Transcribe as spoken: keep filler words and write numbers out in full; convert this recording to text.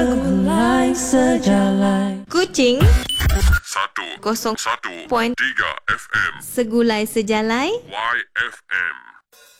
Segulai sejalai. Kucing satu kosong satu Point tiga F M Segulai sejalai Y F M.